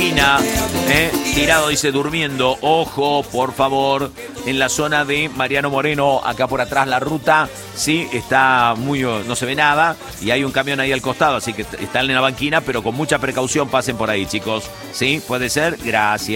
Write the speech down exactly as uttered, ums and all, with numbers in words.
banquina, eh, tirado, dice, durmiendo. Ojo, por favor, en la zona de Mariano Moreno, acá por atrás la ruta, sí, está muy, no se ve nada, y hay un camión ahí al costado, así que están en la banquina, pero con mucha precaución pasen por ahí, chicos. Sí, puede ser, gracias.